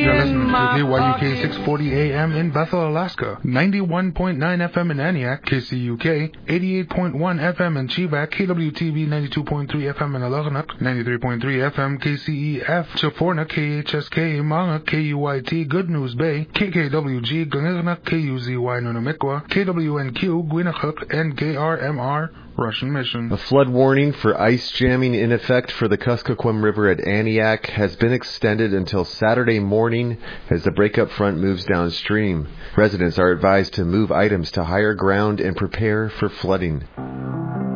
You're listening to KYUK 640 AM in Bethel, Alaska, 91.9 FM in Antioch, KCUK, 88.1 FM in Chivak, KWTV 92.3 FM in Alagnak, 93.3 FM KCEF, Chaforna, KHSK, Manga, KUYT, Good News Bay, KKWG, Gangagnak, KUZY, Nunamikwa, KWNQ, Gwinnett, and KRMR, Russian Mission. A flood warning for ice jamming in effect for the Kuskokwim River at Antioch has been extended until Saturday morning as the breakup front moves downstream. Residents are advised to move items to higher ground and prepare for flooding.